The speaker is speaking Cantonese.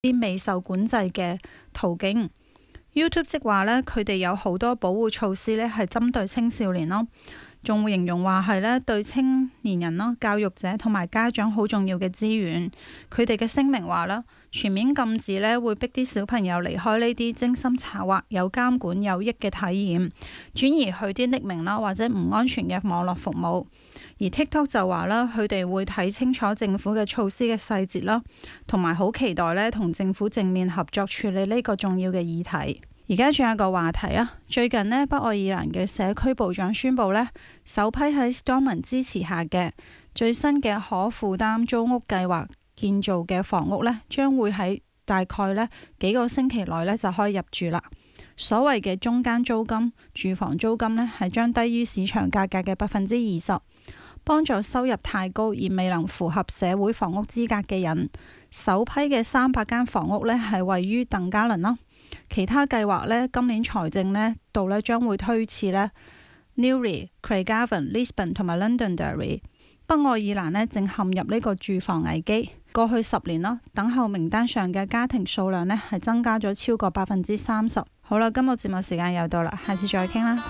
啲未受管制嘅途徑。YouTube 即話呢，佢哋有好多保護措施呢係針對青少年咯，仲會形容話係呢對青年人咯、教育者同埋家長好重要嘅資源。佢哋嘅聲明話啦，全面禁止呢會逼啲小朋友離開呢啲精心策劃、有監管、有益嘅體驗，轉移去啲匿名啦或者唔安全嘅網絡服務。而 TikTok 就話啦，佢哋會睇清楚政府嘅措施嘅細節啦，同埋好期待呢同政府正面合作處理呢個重要嘅議題。而家仲有一個話題啊，最近呢，北愛爾蘭嘅社區部長宣布呢，首批喺 Stormont 支持下嘅最新嘅可負擔租屋計劃建造嘅房屋呢，將會喺大概呢幾個星期內呢就可以入住啦。所謂嘅中間租金、住房租金呢，係將低於市場價格嘅20%，幫助收入太高而未能符合社會房屋資格嘅人。首批嘅300間房屋呢，係位於鄧加倫咯。其他計劃呢，今年財政呢度呢將會推遲呢 Newry、Craigavon、Lisbon 同埋 Londonderry。北愛爾蘭呢正陷入呢個住房危機。過去10年咯，等候名單上嘅家庭數量呢係增加咗超過30%。好啦，今日節目時間又到啦，下次再傾啦。